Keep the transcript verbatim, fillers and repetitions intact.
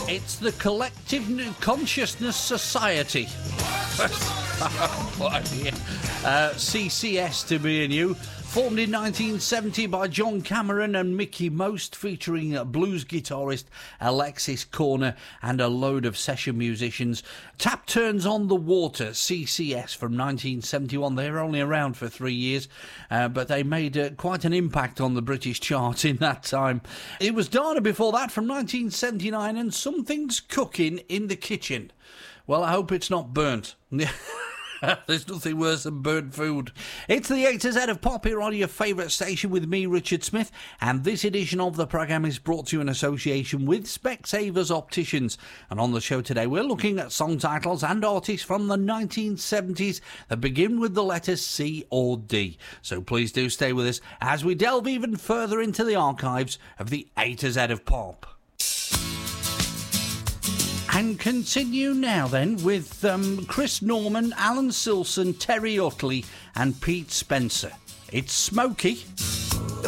It's the Collective Consciousness Society. What idea. Uh, C C S to be and you. Formed in nineteen seventy by John Cameron and Mickey Most, featuring blues guitarist Alexis Corner and a load of session musicians. Tap Turns on the Water, C C S, from nineteen seventy-one. They were only around for three years, uh, but they made uh, quite an impact on the British chart in that time. It was Dana before that, from nineteen seventy-nine, and Something's Cooking in the Kitchen. Well, I hope it's not burnt. There's nothing worse than burnt food. It's the A to Z of Pop here on your favourite station with me, Richard Smith, and this edition of the programme is brought to you in association with Specsavers Opticians. And on the show today, we're looking at song titles and artists from the nineteen seventies that begin with the letters C or D. So please do stay with us as we delve even further into the archives of the A to Z of Pop. And continue now then with um, Chris Norman, Alan Silson, Terry Utley and Pete Spencer. It's Smokey.